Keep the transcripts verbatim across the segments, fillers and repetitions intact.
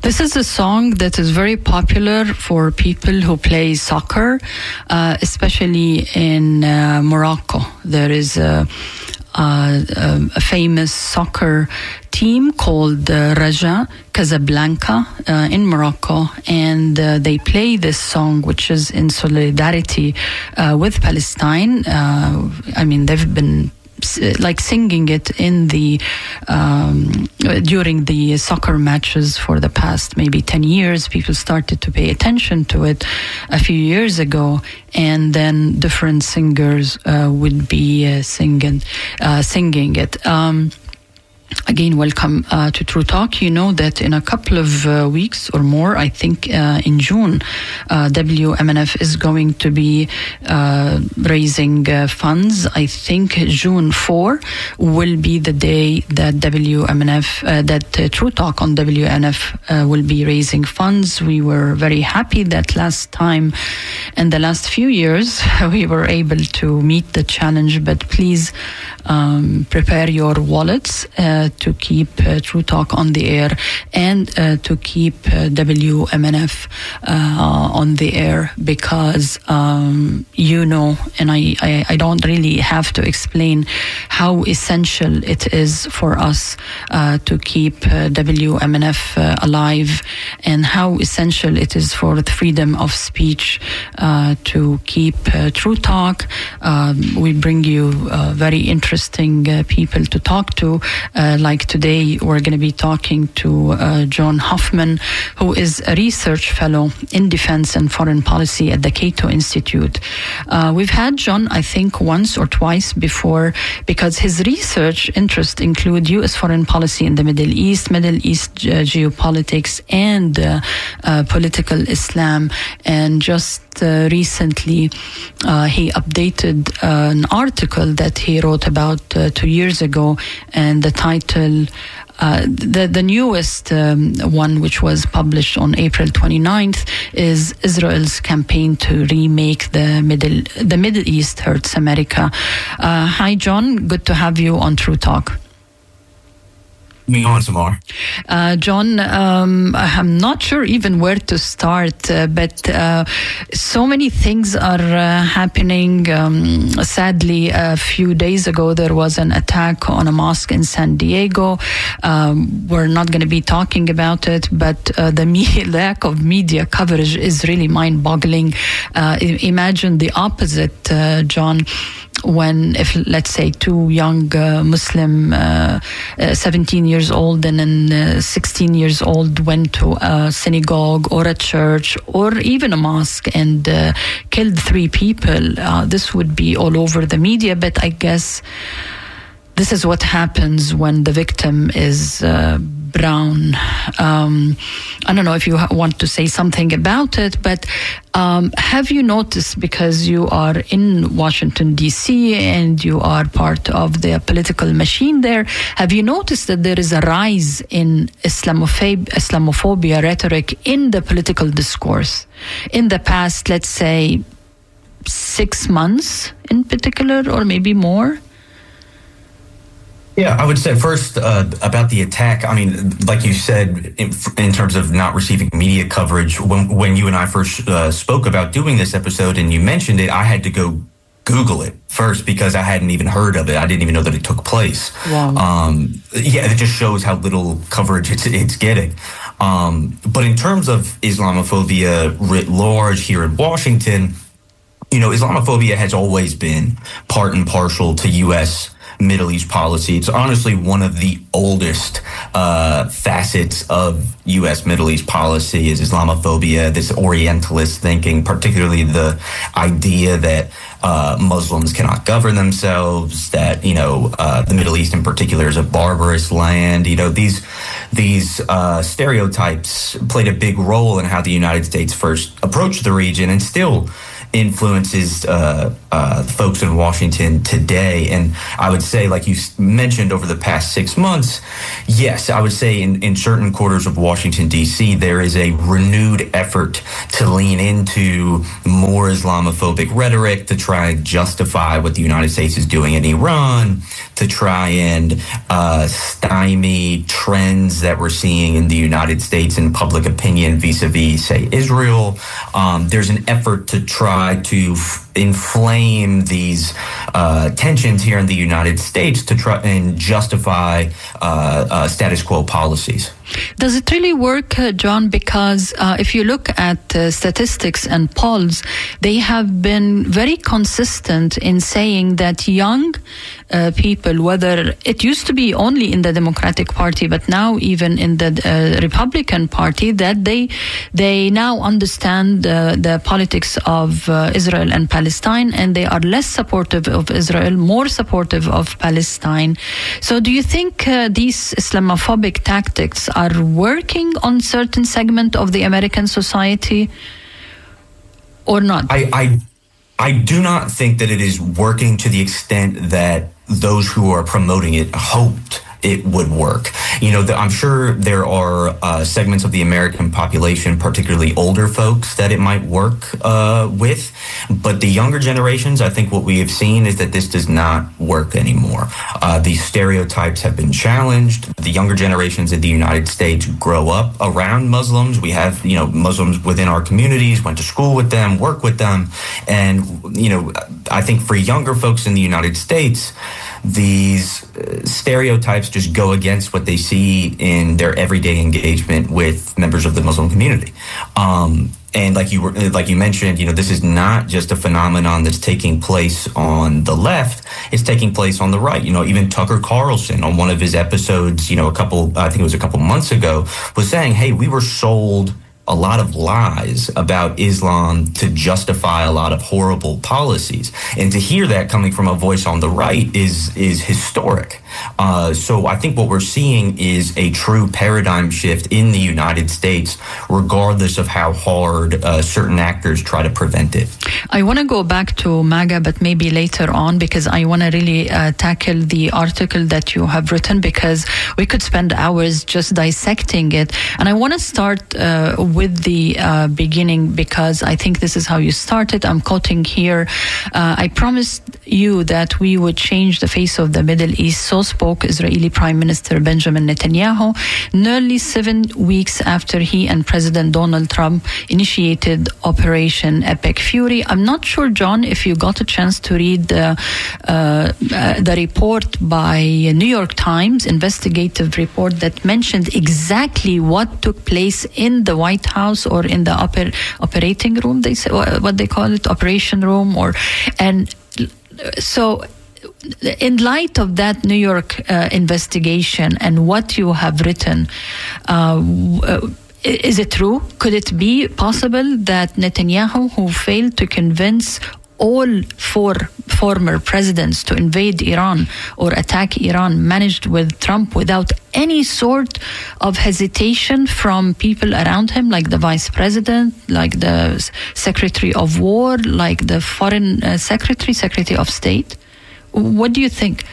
This is a song that is very popular for people who play soccer, uh, especially in uh, Morocco. There is a, a, a famous soccer team called uh, Raja Casablanca uh, in Morocco, and uh, they play this song, which is in solidarity uh, with Palestine. Uh, I mean, they've been like singing it in the um, during the soccer matches for the past maybe ten years. People started to pay attention to it a few years ago, and then different singers uh, would be uh, singing uh, singing it. Um, Again, welcome uh, to True Talk. You know that in a couple of uh, weeks or more, I think uh, in June, uh, W M N F is going to be uh, raising uh, funds. I think June fourth will be the day that W M N F, uh, that uh, True Talk on W M N F uh, will be raising funds. We were very happy that last time, in the last few years, we were able to meet the challenge, but please um, prepare your wallets uh, to keep uh, True Talk on the air and uh, to keep uh, W M N F uh, on the air, because um, you know, and I, I, I don't really have to explain how essential it is for us uh, to keep uh, W M N F uh, alive, and how essential it is for the freedom of speech uh, to keep uh, True Talk. Um, we bring you uh, very interesting uh, people to talk to. Uh, like today, we're going to be talking to uh, John Hoffman, who is a research fellow in defense and foreign policy at the Cato Institute. Uh, we've had John, I think, once or twice before, because his research interests include U S foreign policy in the Middle East, Middle East uh, geopolitics, and uh, uh, political Islam. And just uh, recently, uh, he updated uh, an article that he wrote about uh, two years ago, and the title, uh, the, the newest um, one, which was published on April twenty-ninth, is Israel's campaign to remake the Middle, the Middle East hurts America. Uh, hi, John. Good to have you on True Talk. Me on some more. Uh, John, um, I'm not sure even where to start, uh, but uh, so many things are uh, happening. Um, sadly, a few days ago, there was an attack on a mosque in San Diego. Um, we're not going to be talking about it, but uh, the me- lack of media coverage is really mind-boggling. Uh, imagine the opposite, uh, John. When, if let's say, two young uh, Muslim, uh, uh, seventeen years old and then uh, sixteen years old, went to a synagogue or a church or even a mosque and uh, killed three people, uh, this would be all over the media. But I guess this is what happens when the victim is uh, brown. Um, I don't know if you ha- want to say something about it, but um, have you noticed, because you are in Washington, D C, and you are part of the political machine there, have you noticed that there is a rise in Islamophob- Islamophobia rhetoric in the political discourse in the past, let's say, six months in particular, or maybe more? Yeah, I would say first uh, about the attack. I mean, like you said, in, in terms of not receiving media coverage, when when you and I first uh, spoke about doing this episode and you mentioned it, I had to go Google it first because I hadn't even heard of it. I didn't even know that it took place. Wow. Um, yeah, it just shows how little coverage it's, it's getting. Um, but in terms of Islamophobia writ large here in Washington, you know, Islamophobia has always been part and parcel to U S Middle East policy. It's honestly one of the oldest uh, facets of U S Middle East policy is Islamophobia, this Orientalist thinking, particularly the idea that uh, Muslims cannot govern themselves, that, you know, uh, the Middle East in particular is a barbarous land. You know, these these uh, stereotypes played a big role in how the United States first approached the region, and still influences uh, uh, folks in Washington today. And I would say, like you mentioned, over the past six months, yes, I would say in, in certain quarters of Washington, D C, there is a renewed effort to lean into more Islamophobic rhetoric, to try and justify what the United States is doing in Iran, to try and uh, stymie trends that we're seeing in the United States in public opinion vis-a-vis, say, Israel. Um, there's an effort to try to f- inflame these uh, tensions here in the United States to try and justify uh, uh, status quo policies. Does it really work, uh, John? Because uh, if you look at uh, statistics and polls, they have been very consistent in saying that young uh, people, whether it used to be only in the Democratic Party, but now even in the uh, Republican Party, that they they now understand uh, the politics of uh, Israel and Palestine, and they are less supportive of Israel, more supportive of Palestine. So do you think uh, these Islamophobic tactics are are working on certain segment of the American society or not? I, I I do not think that it is working to the extent that those who are promoting it hoped it would work. You know, the, I'm sure there are uh, segments of the American population, particularly older folks, that it might work uh, with. But the younger generations, I think what we have seen is that this does not work anymore. Uh, these stereotypes have been challenged. The younger generations in the United States grow up around Muslims. We have, you know, Muslims within our communities, went to school with them, work with them. And, you know, I think for younger folks in the United States, these uh, stereotypes just go against what they see in their everyday engagement with members of the Muslim community. Um, and like you were, like you mentioned, you know, this is not just a phenomenon that's taking place on the left; it's taking place on the right. You know, even Tucker Carlson on one of his episodes, you know, a couple, I think it was a couple months ago, was saying, "Hey, we were sold a lot of lies about Islam to justify a lot of horrible policies." And to hear that coming from a voice on the right is is historic. Uh, so I think what we're seeing is a true paradigm shift in the United States, regardless of how hard uh, certain actors try to prevent it. I want to go back to MAGA, but maybe later on, because I want to really uh, tackle the article that you have written, because we could spend hours just dissecting it. And I want to start uh, with the uh, beginning, because I think this is how you started. I'm quoting here. Uh, I promised you that we would change the face of the Middle East. So spoke Israeli Prime Minister Benjamin Netanyahu nearly seven weeks after he and President Donald Trump initiated Operation Epic Fury. I'm not sure, John, if you got a chance to read the, uh, uh, the report by New York Times, investigative report that mentioned exactly what took place in the White House, or in the oper- operating room, they say, what they call it, operation room, or and so. In light of that New York uh, investigation and what you have written, uh, uh, is it true? Could it be possible that Netanyahu, who failed to convince all four former presidents to invade Iran or attack Iran, managed with Trump without any sort of hesitation from people around him, like the vice president, like the secretary of war, like the foreign uh, secretary, secretary of state? What do you think?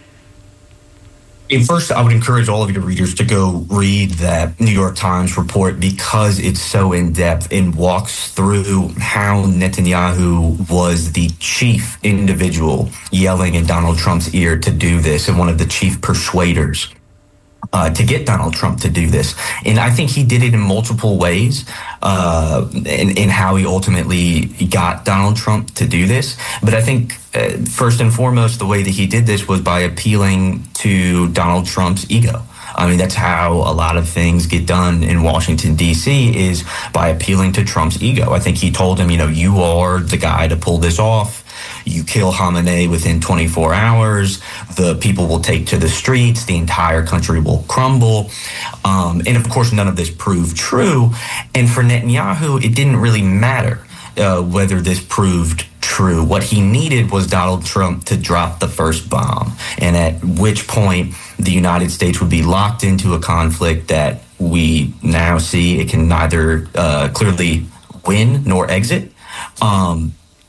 First, I would encourage all of your readers to go read that New York Times report, because it's so in-depth and walks through how Netanyahu was the chief individual yelling in Donald Trump's ear to do this, and one of the chief persuaders Uh, to get Donald Trump to do this. And I think he did it in multiple ways uh, in, in how he ultimately got Donald Trump to do this. But I think uh, first and foremost, the way that he did this was by appealing to Donald Trump's ego. I mean, that's how a lot of things get done in Washington, D C, is by appealing to Trump's ego. I think he told him, you know, you are the guy to pull this off. You kill Khamenei within twenty-four hours, the people will take to the streets, the entire country will crumble. Um, and of course, none of this proved true. And for Netanyahu, it didn't really matter uh, whether this proved true. What he needed was Donald Trump to drop the first bomb, and at which point the United States would be locked into a conflict that we now see it can neither uh, clearly win nor exit. Um,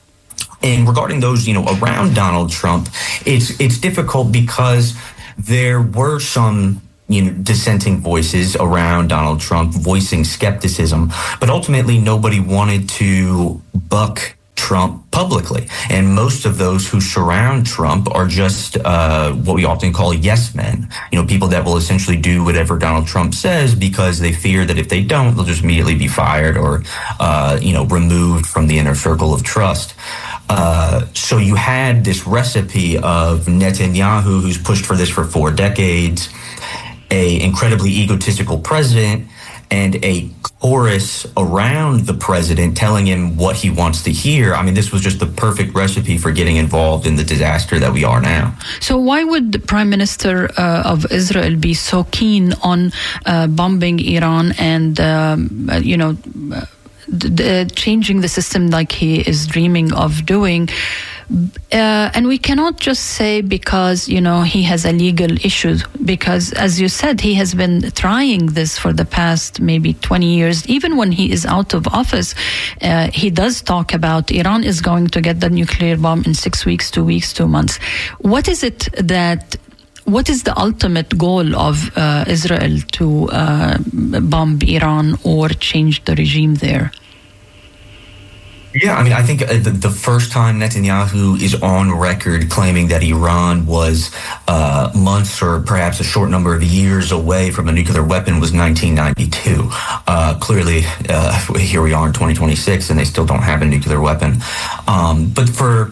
And regarding those, you know, around Donald Trump, it's it's difficult because there were some, you know, dissenting voices around Donald Trump voicing skepticism, but ultimately nobody wanted to buck Trump publicly. And most of those who surround Trump are just uh, what we often call yes men, you know, people that will essentially do whatever Donald Trump says because they fear that if they don't, they'll just immediately be fired or, uh, you know, removed from the inner circle of trust. Uh, so you had this recipe of Netanyahu, who's pushed for this for four decades, a incredibly egotistical president, and a chorus around the president telling him what he wants to hear. I mean, this was just the perfect recipe for getting involved in the disaster that we are now. So why would the Prime Minister uh, of Israel be so keen on uh, bombing Iran and, um, uh, you know, uh, the, changing the system like he is dreaming of doing? Uh, and we cannot just say because, you know, he has a legal issue, because, as you said, he has been trying this for the past maybe twenty years. Even when he is out of office, uh, he does talk about Iran is going to get the nuclear bomb in six weeks, two weeks, two months. What is it that, what is the ultimate goal of uh, Israel to uh, bomb Iran or change the regime there? Yeah, I mean, I think the, the first time Netanyahu is on record claiming that Iran was uh, months or perhaps a short number of years away from a nuclear weapon was nineteen ninety-two. Uh, clearly, uh, here we are in twenty twenty-six, and they still don't have a nuclear weapon. Um, but for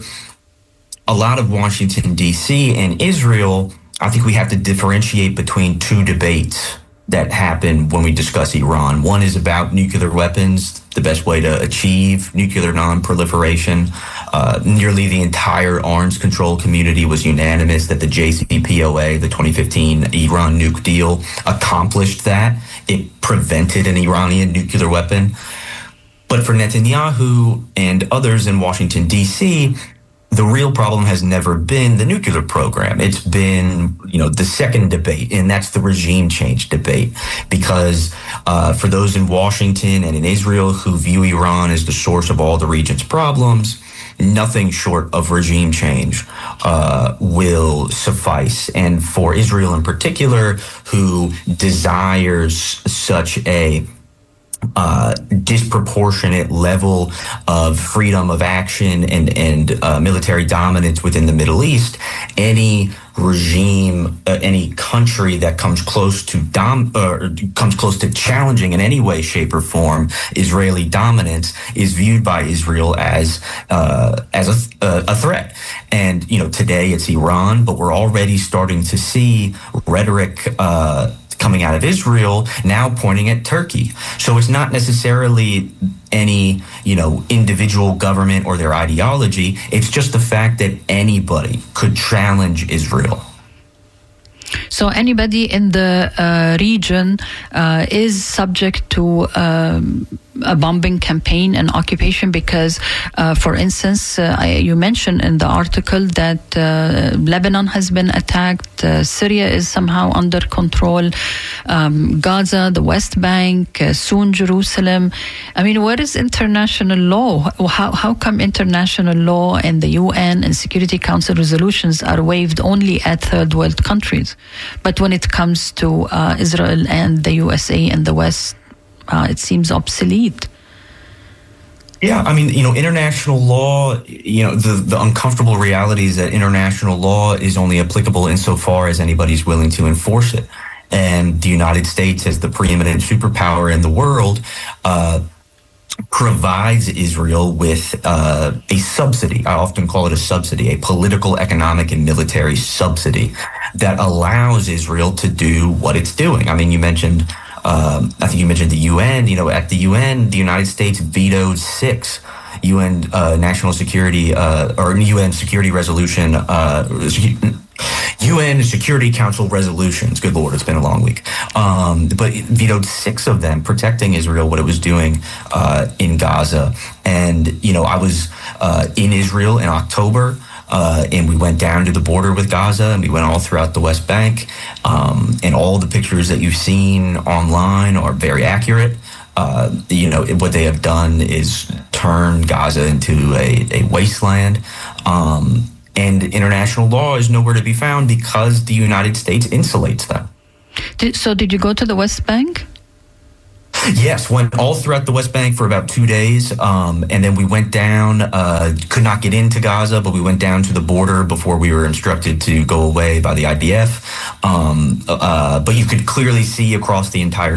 a lot of Washington, D C and Israel, I think we have to differentiate between two debates that happen when we discuss Iran. One is about nuclear weapons, the best way to achieve nuclear non-proliferation. Uh, nearly the entire arms control community was unanimous that the J C P O A, the twenty fifteen Iran nuke deal, accomplished that. It prevented an Iranian nuclear weapon. But for Netanyahu and others in Washington, D C, the real problem has never been the nuclear program. It's been, you know, the second debate, and that's the regime change debate. Because uh, for those in Washington and in Israel who view Iran as the source of all the region's problems, nothing short of regime change uh, will suffice. And for Israel in particular, who desires such a Uh, disproportionate level of freedom of action and and uh, military dominance within the Middle East, any regime, uh, any country that comes close to dom or comes close to challenging in any way, shape, or form Israeli dominance is viewed by Israel as uh, as a, uh, a threat. And you know, today it's Iran, but we're already starting to see rhetoric Uh, coming out of Israel now pointing at Turkey. So it's not necessarily any, you know, individual government or their ideology. It's just the fact that anybody could challenge Israel. So anybody in the uh, region uh, is subject to um, a bombing campaign and occupation because, uh, for instance, uh, I, you mentioned in the article that uh, Lebanon has been attacked, uh, Syria is somehow under control, um, Gaza, the West Bank, uh, soon Jerusalem. I mean, where is international law? How, how come international law and the U N and Security Council resolutions are waived only at third world countries? But when it comes to uh, Israel and the U S A and the West, uh, it seems obsolete. Yeah, I mean, you know, international law, you know, the, the uncomfortable reality is that international law is only applicable insofar as anybody's willing to enforce it. And the United States, as the preeminent superpower in the world, uh, provides Israel with uh, a subsidy. I often call it a subsidy, a political, economic, and military subsidy that allows Israel to do what it's doing. I mean, you mentioned, um, I think you mentioned the U N. You know, at the U N, the United States vetoed six U N uh, national security uh, or U N security resolution, uh, U N Security Council resolutions. Good Lord, it's been a long week. Um, but it vetoed six of them protecting Israel, what it was doing uh, in Gaza. And, you know, I was uh, in Israel in October. Uh, and we went down to the border with Gaza, and we went all throughout the West Bank. Um, and all the pictures that you've seen online are very accurate. uh, you know, what they have done is turn Gaza into a, a wasteland. Um, and international law is nowhere to be found because the United States insulates them. Did, so did you go to the West Bank? Yes, went all throughout the West Bank for about two days, um, and then we went down, uh, could not get into Gaza, but we went down to the border before we were instructed to go away by the I D F. Um, uh, but you could clearly see across the entire